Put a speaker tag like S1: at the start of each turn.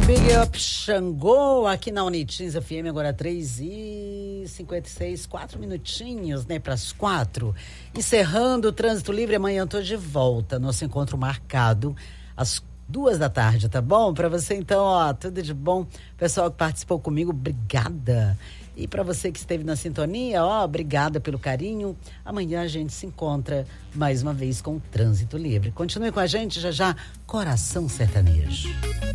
S1: Big Up Xangô, aqui na Unitins FM, agora 3h56, 4 minutinhos, né, para as 4. Encerrando o Trânsito Livre, amanhã eu tô de volta. Nosso encontro marcado às 2 da tarde, tá bom? Para você, então, ó, tudo de bom. Pessoal que participou comigo, obrigada. E para você que esteve na sintonia, ó, obrigada pelo carinho. Amanhã a gente se encontra mais uma vez com o Trânsito Livre. Continue com a gente, já já, Coração Sertanejo.